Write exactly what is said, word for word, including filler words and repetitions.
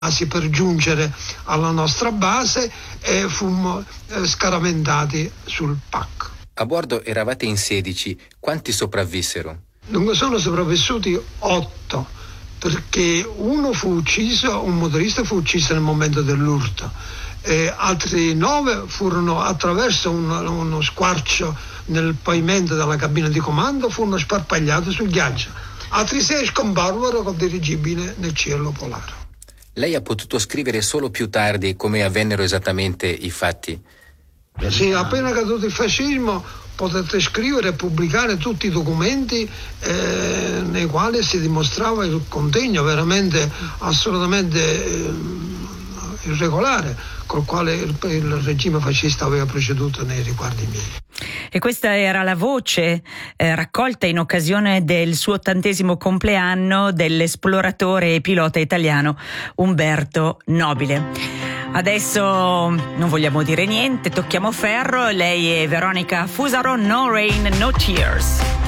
per giungere alla nostra base e fummo eh, scaramentati sul P A C. A bordo eravate in sedici, quanti sopravvissero? Dunque sono sopravvissuti otto, perché uno fu ucciso, un motorista fu ucciso nel momento dell'urto, e altri nove furono attraverso un, uno squarcio nel pavimento della cabina di comando, furono sparpagliati sul ghiaccio, altri sei scomparvero col dirigibile nel cielo polare. Lei ha potuto scrivere solo più tardi come avvennero esattamente i fatti? Sì, appena caduto il fascismo potete scrivere e pubblicare tutti i documenti eh, nei quali si dimostrava il contegno veramente assolutamente eh, irregolare col quale il, il regime fascista aveva proceduto nei riguardi miei. E questa era la voce eh, raccolta in occasione del suo ottantesimo compleanno dell'esploratore e pilota italiano Umberto Nobile. Adesso non vogliamo dire niente, tocchiamo ferro. Lei è Veronica Fusaro, No Rain, No Tears.